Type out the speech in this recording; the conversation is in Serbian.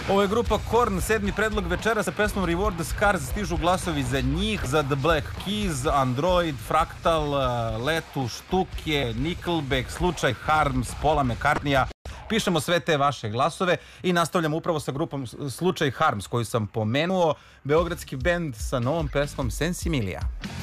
Ovo je grupa Korn, 7. predlog večera sa pesmom Reward the Scars. Stižu glasovi za njih, za The Black Keys, Android, Fractal, Letu, Štuke, Nickelback, Slučaj, Harms, Paula McCartneya. Pišemo sve te vaše glasove i nastavljamo upravo sa grupom Slučaj Harms koju sam pomenuo, beogradski bend sa novom pesmom Sensimilia.